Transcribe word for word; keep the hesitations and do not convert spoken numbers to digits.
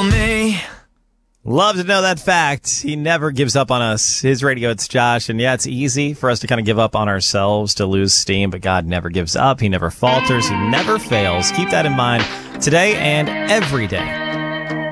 kill me. Love to know that fact. He never gives up on us. His radio, it's Josh. And yeah, it's easy for us to kind of give up on ourselves, to lose steam, but God never gives up. He never falters. He never fails. Keep that in mind today and every day.